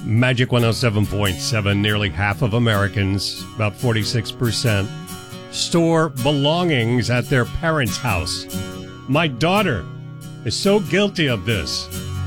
Magic 107.7, nearly half of Americans, about 46%, store belongings at their parents' house. My daughter is so guilty of this.